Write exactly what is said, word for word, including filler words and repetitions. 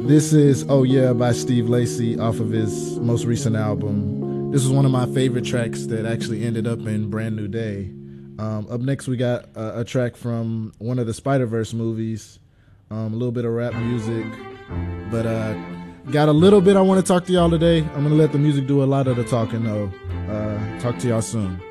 This is Oh Yeah by Steve Lacy off of his most recent album. This was one of my favorite tracks that actually ended up in Brand New Day. Um, up next, we got a, a track from one of the Spider-Verse movies, um, a little bit of rap music, but uh, got a little bit I want to talk to y'all today. I'm going to let the music do a lot of the talking, though. Uh, talk to y'all soon.